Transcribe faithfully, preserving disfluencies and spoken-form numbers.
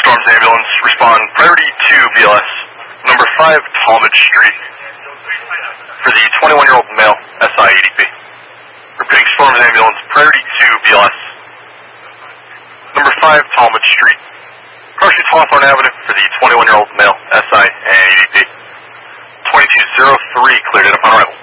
Storms Ambulance, respond priority two B L S, number five Talmadge Street, for the twenty-one-year-old male S I A D P. Repeating Storms Ambulance, priority two B L S, number five Talmadge Street, cross streets Hawthorne Avenue for the twenty-one-year-old male S I A D P. twenty-two oh three cleared in upon arrival.